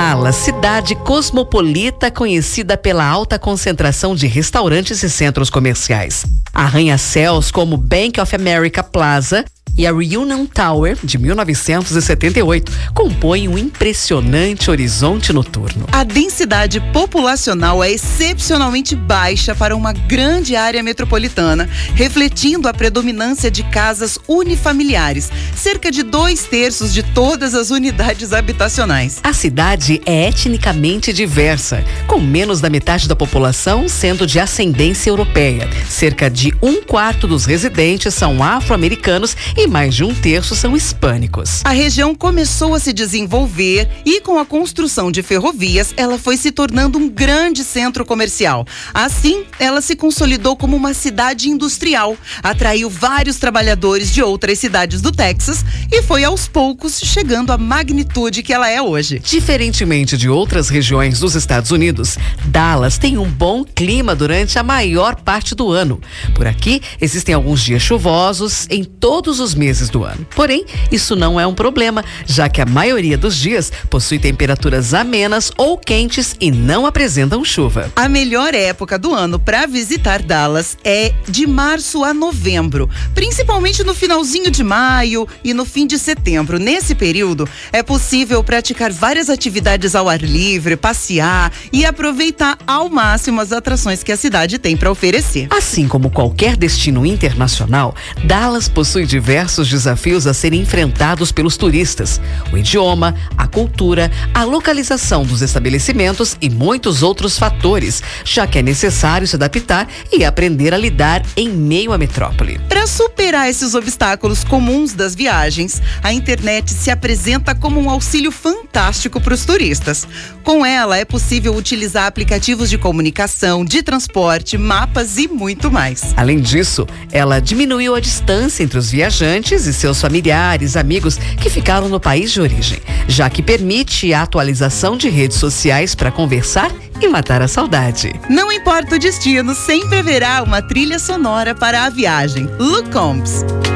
Dallas, cidade cosmopolita conhecida pela alta concentração de restaurantes e centros comerciais. Arranha-céus como Bank of America Plaza e a Reunion Tower, de 1978, compõem um impressionante horizonte noturno. A densidade populacional é excepcionalmente baixa para uma grande área metropolitana, refletindo a predominância de casas unifamiliares, cerca de 2/3 de todas as unidades habitacionais. A cidade é etnicamente diversa, com menos da metade da população sendo de ascendência europeia. Cerca de 1/4 dos residentes são afro-americanos e mais de 1/3 são hispânicos. A região começou a se desenvolver e, com a construção de ferrovias, ela foi se tornando um grande centro comercial. Assim, ela se consolidou como uma cidade industrial, atraiu vários trabalhadores de outras cidades do Texas e foi aos poucos chegando à magnitude que ela é hoje. Diferentemente de outras regiões dos Estados Unidos, Dallas tem um bom clima durante a maior parte do ano. Por aqui, existem alguns dias chuvosos em todos os meses do ano. Porém, isso não é um problema, já que a maioria dos dias possui temperaturas amenas ou quentes e não apresentam chuva. A melhor época do ano para visitar Dallas é de março a novembro, principalmente no finalzinho de maio e no fim de setembro. Nesse período, é possível praticar várias atividades ao ar livre, passear e aproveitar ao máximo as atrações que a cidade tem para oferecer. Assim como qualquer destino internacional, Dallas possui diversos desafios a serem enfrentados pelos turistas: o idioma, a cultura, a localização dos estabelecimentos e muitos outros fatores, já que é necessário se adaptar e aprender a lidar em meio à metrópole. Para superar esses obstáculos comuns das viagens, a internet se apresenta como um auxílio fantástico para os turistas. Com ela, é possível utilizar aplicativos de comunicação, de transporte, mapas e muito mais. Além disso, ela diminuiu a distância entre os viajantes e seus familiares, amigos que ficaram no país de origem, já que permite a atualização de redes sociais para conversar e matar a saudade. Não importa o destino, sempre haverá uma trilha sonora para a viagem. Luke Combs.